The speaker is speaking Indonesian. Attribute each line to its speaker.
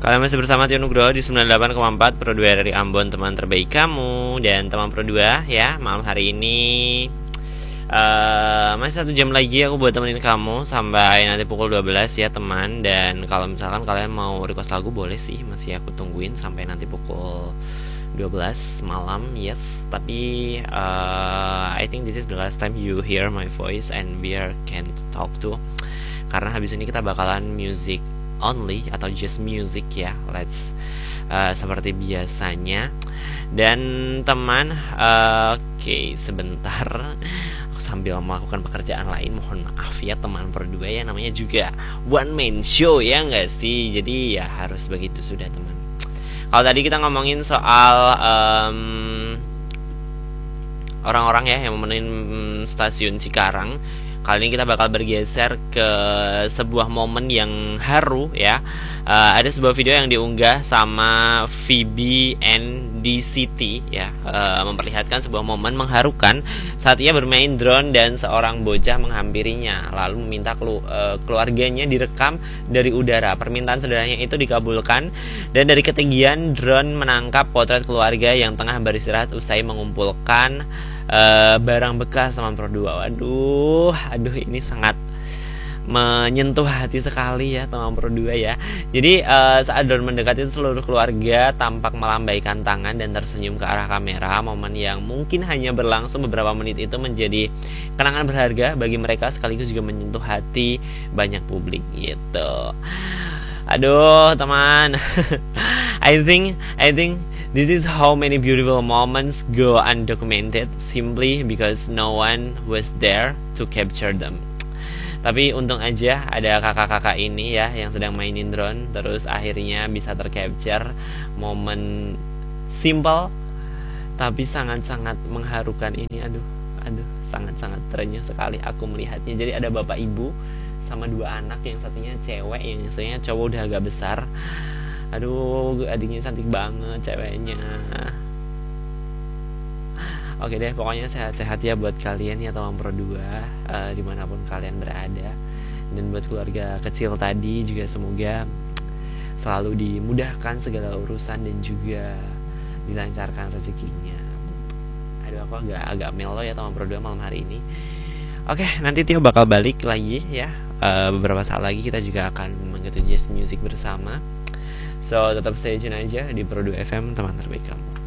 Speaker 1: Kalian masih bersama Tio Nugroho di 98,4 Pro 2 dari Ambon, teman terbaik kamu. Dan teman Pro 2 ya, malam hari ini masih 1 jam lagi aku buat temenin kamu sampai nanti pukul 12 ya teman. Dan kalau misalkan kalian mau request lagu boleh sih, masih aku tungguin sampai nanti pukul 12 malam. Yes, tapi I think this is the last time you hear my voice and we can talk to, karena habis ini kita bakalan music only atau just music ya. Let's seperti biasanya. Dan teman, oke, sebentar aku sambil melakukan pekerjaan lain, mohon maaf ya teman berdua ya, namanya juga one man show ya nggak sih, jadi ya harus begitu sudah teman. Kalau tadi kita ngomongin soal orang-orang ya yang memenuhi stasiun Cikarang, kali ini kita bakal bergeser ke sebuah momen yang haru ya. Ada sebuah video yang diunggah sama Phoebe NDCT ya, memperlihatkan sebuah momen mengharukan saat ia bermain drone dan seorang bocah menghampirinya lalu meminta keluarganya direkam dari udara. Permintaan sederhananya itu dikabulkan dan dari ketinggian drone menangkap potret keluarga yang tengah beristirahat usai mengumpulkan barang bekas teman Pro 2. Aduh ini sangat menyentuh hati sekali ya teman Pro 2 ya. Jadi saat drone mendekati, seluruh keluarga tampak melambaikan tangan dan tersenyum ke arah kamera. Momen yang mungkin hanya berlangsung beberapa menit itu menjadi kenangan berharga bagi mereka, sekaligus juga menyentuh hati banyak publik gitu. Aduh teman, I think this is how many beautiful moments go undocumented simply because no one was there to capture them. Tapi untung aja ada kakak-kakak ini ya yang sedang mainin drone, terus akhirnya bisa tercapture momen simple tapi sangat-sangat mengharukan ini. Aduh, sangat-sangat terenyuh sekali aku melihatnya. Jadi ada bapak ibu sama 2 anak, yang satunya cewek, yang satunya cowok udah agak besar. Aduh, adiknya cantik banget ceweknya. Oke deh, pokoknya sehat-sehat ya buat kalian ya teman Pro 2, dimanapun kalian berada. Dan buat keluarga kecil tadi juga semoga selalu dimudahkan segala urusan dan juga dilancarkan rezekinya. Aduh, aku agak melo ya teman Pro 2 malam hari ini. Oke, nanti Tio bakal balik lagi ya. Beberapa saat lagi kita juga akan mengikuti jazz music bersama. So tetap stay tune aja di Pro 2 FM, teman terbaik kamu.